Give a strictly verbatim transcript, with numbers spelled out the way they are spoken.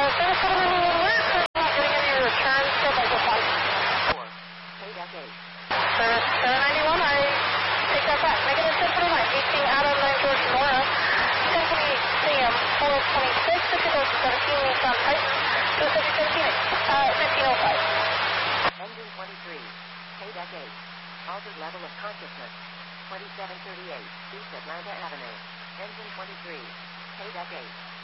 service for the Monday alert. Not getting any return for Michael Five. four. Payback eight. Service seven ninety-one, I take that back. Negative Symphony Line, eighteen out of nine George Nora. Symphony C M four twenty-six, two thousand seventeen, Nissan Titan, two fifty-six Phoenix, uh, nineteen oh five. Engine twenty-three. Payback eight. Altered level of consciousness. twenty-seven thirty-eight, East Atlanta Avenue. Engine twenty-three. Payback eight.